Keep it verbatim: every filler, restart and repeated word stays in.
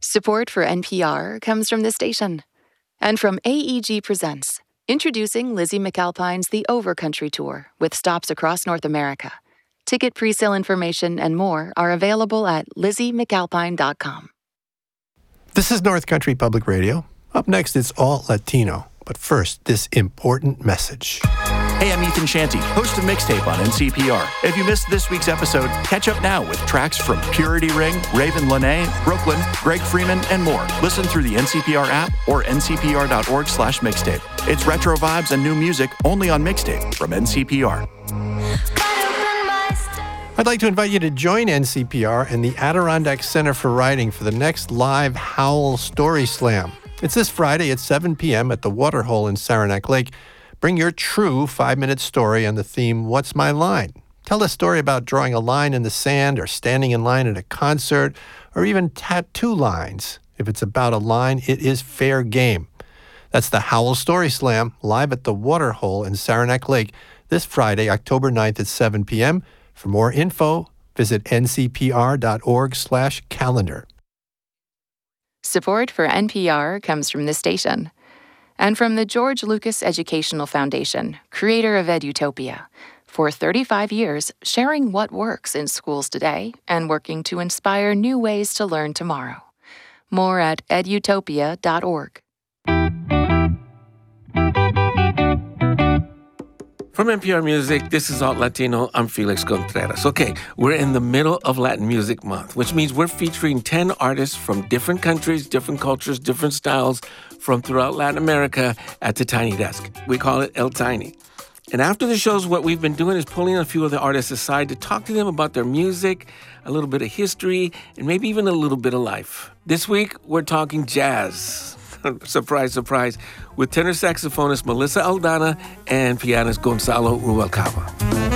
Support for N P R comes from this station. And from A E G Presents, introducing Lizzie McAlpine's The Overcountry Tour with stops across North America. Ticket presale information and more are available at lizzie mcalpine dot com. This is North Country Public Radio. Up next, it's All Latino. But first, this important message. Hey, I'm Ethan Shanty, host of Mixtape on N C P R. If you missed this week's episode, catch up now with tracks from Purity Ring, Raven Lene, Brooklyn, Greg Freeman, and more. Listen through the N C P R app or n c p r dot org slash mixtape. It's retro vibes and new music only on Mixtape from N C P R. I'd like to invite you to join N C P R and the Adirondack Center for Writing for the next live Howl Story Slam. It's this Friday at seven p.m. at the Waterhole in Saranac Lake. Bring your true five-minute story on the theme, What's My Line? Tell a story about drawing a line in the sand or standing in line at a concert or even tattoo lines. If it's about a line, it is fair game. That's the Howl Story Slam live at the Waterhole in Saranac Lake this Friday, October ninth at seven p.m. For more info, visit n c p r dot org slash calendar. Support for N P R comes from this station. And from the George Lucas Educational Foundation, creator of Edutopia. For thirty-five years, sharing what works in schools today and working to inspire new ways to learn tomorrow. More at edutopia dot org. From N P R Music, this is Alt Latino. I'm Felix Contreras. Okay, we're in the middle of Latin Music Month, which means we're featuring ten artists from different countries, different cultures, different styles from throughout Latin America at the Tiny Desk. We call it El Tiny. And after the shows, what we've been doing is pulling a few of the artists aside to talk to them about their music, a little bit of history, and maybe even a little bit of life. This week, we're talking jazz. Surprise, surprise, with tenor saxophonist Melissa Aldana and pianist Gonzalo Rubalcaba.